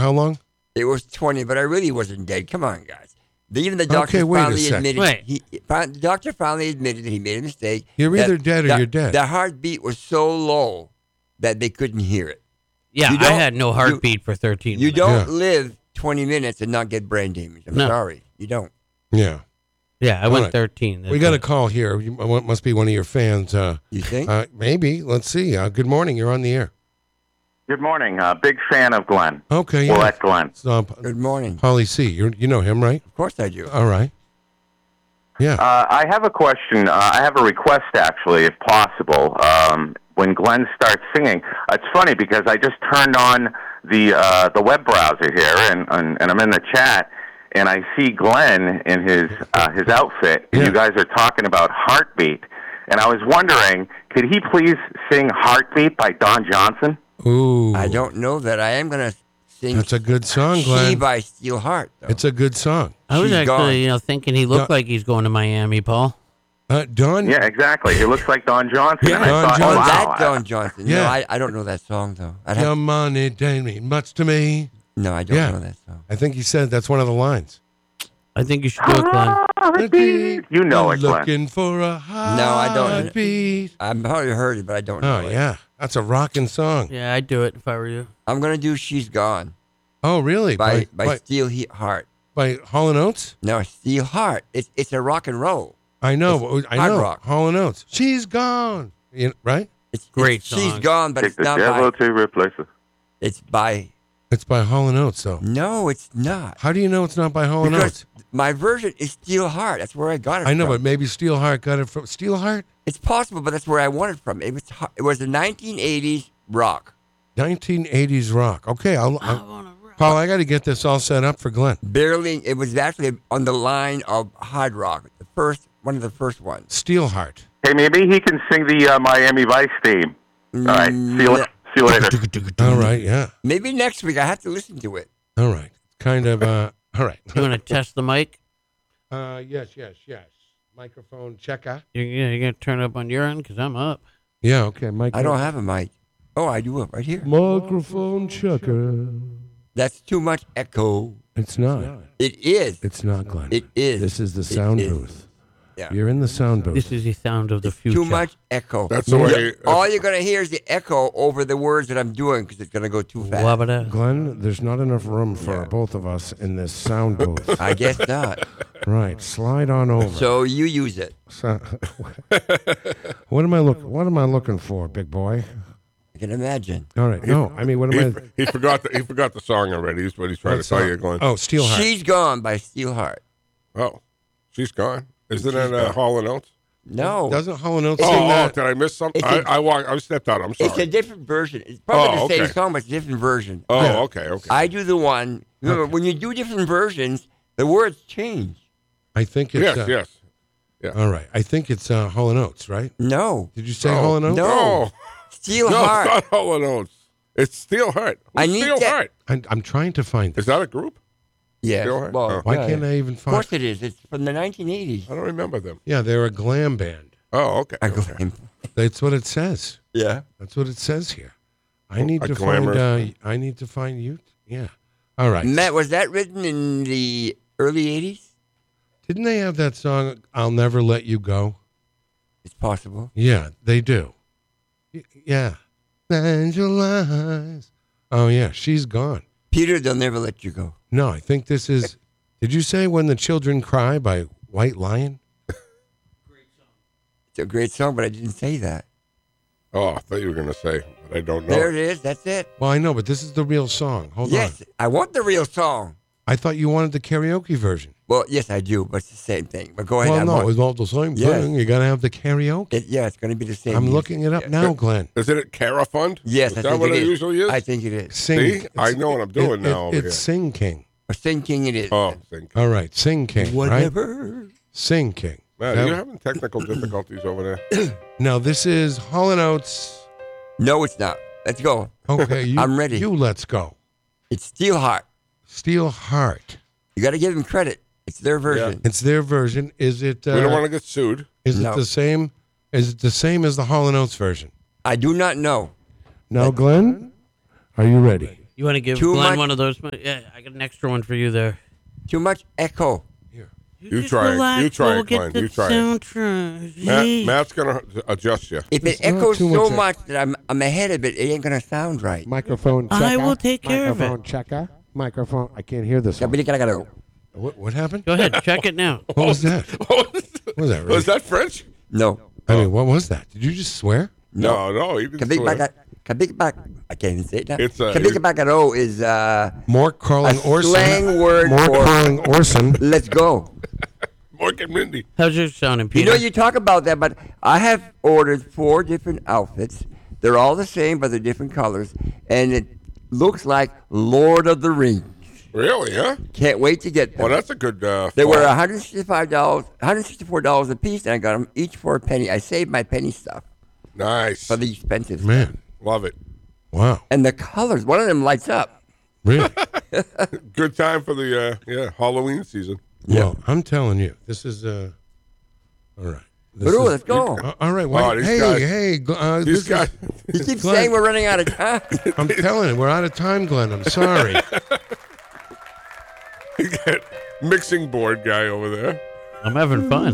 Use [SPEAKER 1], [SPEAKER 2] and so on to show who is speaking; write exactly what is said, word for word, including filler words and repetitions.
[SPEAKER 1] how long?
[SPEAKER 2] It was twenty, but I really wasn't dead. Come on, guys. Even the doctor
[SPEAKER 1] Okay, wait a
[SPEAKER 2] finally
[SPEAKER 1] sec.
[SPEAKER 2] admitted.
[SPEAKER 3] Wait.
[SPEAKER 2] He, the doctor finally admitted that he made a mistake.
[SPEAKER 1] You're
[SPEAKER 2] that
[SPEAKER 1] either dead or
[SPEAKER 2] the,
[SPEAKER 1] you're dead.
[SPEAKER 2] The heartbeat was so low that they couldn't hear it.
[SPEAKER 3] Yeah,
[SPEAKER 2] You
[SPEAKER 3] I
[SPEAKER 2] don't-
[SPEAKER 3] had no heartbeat for thirteen
[SPEAKER 2] You
[SPEAKER 3] minutes.
[SPEAKER 2] don't
[SPEAKER 1] Yeah.
[SPEAKER 2] live twenty minutes and not get brain damage. I'm
[SPEAKER 3] No.
[SPEAKER 2] sorry, you don't.
[SPEAKER 1] Yeah.
[SPEAKER 3] Yeah, I
[SPEAKER 1] All
[SPEAKER 3] went
[SPEAKER 1] right.
[SPEAKER 3] thirteen.
[SPEAKER 1] We got a call here. You must be one of your fans. Uh,
[SPEAKER 2] You think?
[SPEAKER 1] uh, maybe. Let's see. Uh, good morning. You're on the air.
[SPEAKER 4] Good morning. Uh, big fan of Glenn.
[SPEAKER 1] Okay.
[SPEAKER 4] Well,
[SPEAKER 1] Yeah.
[SPEAKER 4] at Glenn.
[SPEAKER 1] So,
[SPEAKER 2] Good morning.
[SPEAKER 1] Polly C. You you know him, right?
[SPEAKER 2] Of course I do.
[SPEAKER 1] All right. Yeah.
[SPEAKER 4] Uh, I have a question. Uh, I have a request, actually, if possible. Um, when Glenn starts singing, it's funny because I just turned on the uh, the web browser here, and, and and I'm in the chat, and I see Glenn in his uh, his outfit, and
[SPEAKER 1] Yeah.
[SPEAKER 4] you guys are talking about Heartbeat, and I was wondering, could he please sing Heartbeat by Don Johnson?
[SPEAKER 1] Ooh.
[SPEAKER 2] I don't know that. I am gonna sing.
[SPEAKER 1] That's a good song,
[SPEAKER 2] She
[SPEAKER 1] Glenn.
[SPEAKER 2] by Steelheart. Though.
[SPEAKER 1] It's a good song.
[SPEAKER 3] I was
[SPEAKER 2] She's
[SPEAKER 3] actually,
[SPEAKER 2] gone.
[SPEAKER 3] you know, thinking he looked
[SPEAKER 1] No.
[SPEAKER 3] like he's going to Miami, Paul.
[SPEAKER 1] Uh, Don.
[SPEAKER 4] Yeah, exactly. He looks like Don Johnson.
[SPEAKER 1] Yeah,
[SPEAKER 4] and I
[SPEAKER 1] Don
[SPEAKER 4] thought,
[SPEAKER 1] Johnson.
[SPEAKER 2] Oh,
[SPEAKER 4] wow,
[SPEAKER 2] that
[SPEAKER 4] I-
[SPEAKER 2] Don Johnson.
[SPEAKER 1] Yeah.
[SPEAKER 2] No, I, I don't know that song though. I'd have,
[SPEAKER 1] Your money don't mean much to me.
[SPEAKER 2] no, I don't
[SPEAKER 1] Yeah.
[SPEAKER 2] know that song.
[SPEAKER 1] I think he said that's one of the lines.
[SPEAKER 3] I think you should do it, Glenn.
[SPEAKER 4] Heartbeat. You know
[SPEAKER 1] I'm
[SPEAKER 4] it, Glenn.
[SPEAKER 1] looking for a
[SPEAKER 2] I don't.
[SPEAKER 1] heartbeat.
[SPEAKER 2] I've probably heard it, but I don't know
[SPEAKER 1] Oh,
[SPEAKER 2] it.
[SPEAKER 1] yeah. That's a rocking song.
[SPEAKER 3] Yeah, I'd do it if I were you.
[SPEAKER 2] I'm gonna do "She's Gone"
[SPEAKER 1] Oh, really?
[SPEAKER 2] by by,
[SPEAKER 1] by,
[SPEAKER 2] Steelheart.
[SPEAKER 1] by Hall and Oates?
[SPEAKER 2] No, Steelheart. It's it's a rock and roll.
[SPEAKER 1] I know. but I
[SPEAKER 2] hard
[SPEAKER 1] know.
[SPEAKER 2] rock.
[SPEAKER 1] Hall and Oates. She's gone. You know, right?
[SPEAKER 2] It's
[SPEAKER 3] Great
[SPEAKER 2] it's, She's
[SPEAKER 3] song.
[SPEAKER 2] gone, but
[SPEAKER 4] Take
[SPEAKER 2] it's
[SPEAKER 4] the
[SPEAKER 2] not
[SPEAKER 4] devil
[SPEAKER 2] by.
[SPEAKER 4] to replace it.
[SPEAKER 2] It's by.
[SPEAKER 1] It's by Hall and Oates, though.
[SPEAKER 2] No, it's not.
[SPEAKER 1] How do you know it's not by Hall and Oates?
[SPEAKER 2] Because my version is Steelheart. That's where I got it.
[SPEAKER 1] I know,
[SPEAKER 2] from.
[SPEAKER 1] but maybe Steelheart got it from Steelheart?
[SPEAKER 2] It's possible, but that's where I want it from. It was hu- it was the nineteen eighties rock.
[SPEAKER 1] nineteen eighties rock. Okay, I'll,
[SPEAKER 3] I
[SPEAKER 1] I'll,
[SPEAKER 3] wanna rock.
[SPEAKER 1] Paul, I got to get this all set up for Glenn.
[SPEAKER 2] Barely, it was actually on the line of hard rock. The first, one of the first ones.
[SPEAKER 1] Steelheart.
[SPEAKER 4] Hey, maybe he can sing the uh, Miami Vice theme. All right. See you,
[SPEAKER 2] Mm,
[SPEAKER 4] see you later.
[SPEAKER 1] All right, yeah.
[SPEAKER 2] Maybe next week. I have to listen to it.
[SPEAKER 1] All right. Kind of, uh, all right.
[SPEAKER 3] You want to test the mic?
[SPEAKER 1] Uh, yes, yes, yes. Microphone checker.
[SPEAKER 3] You're, you're going to turn it up on your end? Because I'm up.
[SPEAKER 1] Yeah, okay. Micro-
[SPEAKER 2] I don't have a mic. Oh, I do it right here.
[SPEAKER 1] Microphone checker.
[SPEAKER 2] That's too much echo.
[SPEAKER 1] It's not.
[SPEAKER 2] It is.
[SPEAKER 1] It's not, Glenn.
[SPEAKER 2] It is.
[SPEAKER 1] This is the
[SPEAKER 2] It
[SPEAKER 1] sound
[SPEAKER 2] is.
[SPEAKER 1] booth.
[SPEAKER 2] Yeah.
[SPEAKER 1] You're in the sound booth.
[SPEAKER 3] This is the sound of the future.
[SPEAKER 2] Too much echo.
[SPEAKER 5] That's the way-
[SPEAKER 2] You- all you're gonna hear is the echo over the words that I'm doing because it's gonna go too fast.
[SPEAKER 3] Wabba-da.
[SPEAKER 1] Glenn, there's not enough room for both of us in this sound booth.
[SPEAKER 2] I guess not.
[SPEAKER 1] Right. Slide on over.
[SPEAKER 2] So you use it.
[SPEAKER 1] So- what am I look? What am I looking for, big boy?
[SPEAKER 2] I can imagine.
[SPEAKER 1] All right. No, I mean, what
[SPEAKER 5] He,
[SPEAKER 1] am I?
[SPEAKER 5] he forgot the he forgot the song already. Is what he's trying
[SPEAKER 1] What
[SPEAKER 5] to tell
[SPEAKER 1] song?
[SPEAKER 5] you, Glenn.
[SPEAKER 1] Oh, Steelheart.
[SPEAKER 2] She's Gone by Steelheart.
[SPEAKER 5] Oh, she's gone. Isn't
[SPEAKER 2] She's
[SPEAKER 5] it uh,
[SPEAKER 2] gone.
[SPEAKER 5] Hall and Oates?
[SPEAKER 2] No.
[SPEAKER 1] Doesn't Hall and Oates
[SPEAKER 2] It's
[SPEAKER 1] sing
[SPEAKER 5] Oh, oh,
[SPEAKER 1] that?
[SPEAKER 5] did I miss something?
[SPEAKER 2] It's
[SPEAKER 5] I,
[SPEAKER 2] a-
[SPEAKER 5] I walked. I stepped out. I'm
[SPEAKER 2] It's a
[SPEAKER 5] sorry.
[SPEAKER 2] different version. It's probably
[SPEAKER 5] Oh,
[SPEAKER 2] the same
[SPEAKER 5] okay.
[SPEAKER 2] song, but it's a different version.
[SPEAKER 5] Oh,
[SPEAKER 1] Yeah.
[SPEAKER 5] okay, okay.
[SPEAKER 2] I do the one. Remember, when you do different versions, the words change.
[SPEAKER 1] I think it's.
[SPEAKER 5] yes,
[SPEAKER 1] uh,
[SPEAKER 5] yes.
[SPEAKER 1] All right. I think it's uh, Hall and Oates, right?
[SPEAKER 2] No.
[SPEAKER 1] Did you say
[SPEAKER 5] Oh,
[SPEAKER 1] Hall and Oates?
[SPEAKER 2] No.
[SPEAKER 5] No, no, it's
[SPEAKER 2] Steelheart.
[SPEAKER 5] not Hall and Oates. It's Steelheart.
[SPEAKER 2] I need that-
[SPEAKER 5] Steelheart.
[SPEAKER 1] I'm, I'm trying to find
[SPEAKER 5] Is
[SPEAKER 1] this.
[SPEAKER 5] that a group?
[SPEAKER 2] Yes.
[SPEAKER 5] Steelheart?
[SPEAKER 2] Well,
[SPEAKER 5] Oh.
[SPEAKER 1] Why
[SPEAKER 2] yeah,
[SPEAKER 1] can't
[SPEAKER 2] yeah.
[SPEAKER 1] I even
[SPEAKER 2] Of
[SPEAKER 1] find?
[SPEAKER 2] course it is. It's from the nineteen eighties.
[SPEAKER 5] I don't remember them.
[SPEAKER 1] Yeah, they're a glam band.
[SPEAKER 5] Oh, okay.
[SPEAKER 2] I
[SPEAKER 5] okay.
[SPEAKER 2] claim.
[SPEAKER 1] That's what it says.
[SPEAKER 2] Yeah.
[SPEAKER 1] That's what it says here. I need
[SPEAKER 5] a
[SPEAKER 1] to find. Uh,
[SPEAKER 5] glamorous-
[SPEAKER 1] I need to find you. Yeah. All right.
[SPEAKER 2] Matt, was that written in the early eighties?
[SPEAKER 1] Didn't they have that song? I'll never let you go.
[SPEAKER 2] It's possible.
[SPEAKER 1] Yeah, they do. Y- Yeah. Angelize. Oh yeah, she's gone.
[SPEAKER 2] Peter, they'll never let you go.
[SPEAKER 1] No, I think this is. Did you say "When the Children Cry" by White Lion?
[SPEAKER 2] It's a great song, but I didn't say that.
[SPEAKER 5] Oh, I thought you were going to say, but I don't know.
[SPEAKER 2] There it is. That's it.
[SPEAKER 1] Well, I know, but this is the real song. Hold
[SPEAKER 2] yes,
[SPEAKER 1] on.
[SPEAKER 2] I want the real song.
[SPEAKER 1] I thought you wanted the karaoke version.
[SPEAKER 2] Well, yes, I do, but it's the same thing. But go ahead.
[SPEAKER 1] Well,
[SPEAKER 2] I
[SPEAKER 1] no,
[SPEAKER 2] want-
[SPEAKER 1] it's all the same
[SPEAKER 2] Yes.
[SPEAKER 1] thing. You got to have the karaoke.
[SPEAKER 2] it, yeah, it's going to be the same.
[SPEAKER 1] I'm
[SPEAKER 2] music.
[SPEAKER 1] looking it up
[SPEAKER 2] Yeah.
[SPEAKER 1] now, Glenn.
[SPEAKER 5] Isn't it Cara Fund?
[SPEAKER 2] Yes,
[SPEAKER 5] is
[SPEAKER 2] I
[SPEAKER 5] that
[SPEAKER 2] think
[SPEAKER 5] what
[SPEAKER 2] it
[SPEAKER 5] it
[SPEAKER 2] is.
[SPEAKER 5] usually is?
[SPEAKER 2] I think it is.
[SPEAKER 1] Sing.
[SPEAKER 5] See?
[SPEAKER 1] it's-
[SPEAKER 5] I know what I'm doing
[SPEAKER 1] it-
[SPEAKER 5] now
[SPEAKER 1] it-
[SPEAKER 5] over
[SPEAKER 1] it's
[SPEAKER 5] here.
[SPEAKER 1] Sing King.
[SPEAKER 2] Or Sing King it is.
[SPEAKER 5] Oh, thank you.
[SPEAKER 1] All right, Sing King. Right?
[SPEAKER 2] Whatever.
[SPEAKER 1] Sing King.
[SPEAKER 5] Man,
[SPEAKER 1] Now-
[SPEAKER 5] are you having technical difficulties over there?
[SPEAKER 1] Now this is Hall and Oates.
[SPEAKER 2] No, it's not. Let's go.
[SPEAKER 1] Okay, you,
[SPEAKER 2] I'm ready.
[SPEAKER 1] You let's go.
[SPEAKER 2] It's Steelheart.
[SPEAKER 1] Steel Heart.
[SPEAKER 2] You got to give them credit. It's their version.
[SPEAKER 1] It's their version. Is it? Uh,
[SPEAKER 5] we don't want to get sued.
[SPEAKER 1] Is
[SPEAKER 2] No.
[SPEAKER 1] it the same? Is it the same as the Hall and Oates version?
[SPEAKER 2] I do not know.
[SPEAKER 1] Now, Glenn, are you ready?
[SPEAKER 3] You You want to give
[SPEAKER 2] Too
[SPEAKER 3] Glenn
[SPEAKER 2] much-
[SPEAKER 3] one of those? Yeah, I got an extra one for you there.
[SPEAKER 2] Too much echo.
[SPEAKER 5] You
[SPEAKER 3] just
[SPEAKER 5] try it.
[SPEAKER 3] relax,
[SPEAKER 5] You try it,
[SPEAKER 3] we'll get
[SPEAKER 5] Glenn.
[SPEAKER 3] the
[SPEAKER 5] You try it.
[SPEAKER 3] soundtrack.
[SPEAKER 5] Matt,
[SPEAKER 3] Hey.
[SPEAKER 5] Matt's gonna adjust you.
[SPEAKER 2] If
[SPEAKER 1] It's
[SPEAKER 2] it
[SPEAKER 1] not
[SPEAKER 2] echoes
[SPEAKER 1] too
[SPEAKER 2] so
[SPEAKER 1] much
[SPEAKER 2] much that I'm I'm ahead of it, it ain't gonna sound right.
[SPEAKER 1] Microphone checker.
[SPEAKER 3] I will take care of it.
[SPEAKER 1] Microphone checker. Microphone. I can't hear this one.
[SPEAKER 2] What
[SPEAKER 1] What, what happened?
[SPEAKER 3] Go ahead, check it now.
[SPEAKER 1] What was that? What was that? Ray?
[SPEAKER 5] Was that French?
[SPEAKER 2] No.
[SPEAKER 1] I mean, what was that? Did you just swear?
[SPEAKER 5] No, no. He didn't swear.
[SPEAKER 2] Kabig Kabig back. I can't even say it now.
[SPEAKER 5] It's, uh,
[SPEAKER 2] Kabig
[SPEAKER 5] it-
[SPEAKER 2] Bagaro is uh,
[SPEAKER 1] More crawling
[SPEAKER 2] a
[SPEAKER 1] Orson.
[SPEAKER 2] slang word
[SPEAKER 1] More
[SPEAKER 2] for
[SPEAKER 1] crawling Orson.
[SPEAKER 2] let's go.
[SPEAKER 5] Mork and Mindy.
[SPEAKER 3] How's yours sounding,
[SPEAKER 2] You
[SPEAKER 3] Peter?
[SPEAKER 2] know, you talk about that, but I have ordered four different outfits. They're all the same, but they're different colors, and it looks like Lord of the Rings.
[SPEAKER 5] Really, huh?
[SPEAKER 2] Can't wait to get them.
[SPEAKER 5] Well, that's a good. Uh,
[SPEAKER 2] They were
[SPEAKER 5] fall.
[SPEAKER 2] one hundred sixty-five dollars, one hundred sixty-four dollars a piece, and I got them each for a penny. I saved my penny stuff
[SPEAKER 5] Nice.
[SPEAKER 2] for the expensive stuff.
[SPEAKER 1] Man,
[SPEAKER 5] Love it.
[SPEAKER 1] wow.
[SPEAKER 2] And the colors, one of them lights up.
[SPEAKER 1] Really?
[SPEAKER 5] Good time for the uh, yeah Halloween season.
[SPEAKER 1] Well, I'm telling you, this is uh, all right. This
[SPEAKER 2] Bro,
[SPEAKER 1] is-
[SPEAKER 2] let's go.
[SPEAKER 1] Uh, all right. Why,
[SPEAKER 5] Oh, these
[SPEAKER 1] hey,
[SPEAKER 5] guys-
[SPEAKER 1] hey, Gl- uh,
[SPEAKER 5] These
[SPEAKER 1] this
[SPEAKER 5] guys.
[SPEAKER 1] Is,
[SPEAKER 2] He keeps
[SPEAKER 1] Glenn.
[SPEAKER 2] saying we're running out of time.
[SPEAKER 1] I'm telling you, we're out of time, Glenn. I'm sorry.
[SPEAKER 5] Mixing board guy over there.
[SPEAKER 3] I'm having fun.